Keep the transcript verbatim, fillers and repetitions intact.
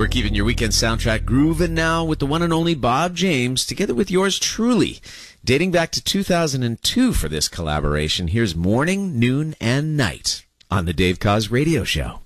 We're keeping your weekend soundtrack grooving now with the one and only Bob James, together with yours truly. Dating back to two thousand two for this collaboration, here's Morning, Noon, and Night on the Dave Koz Radio Show.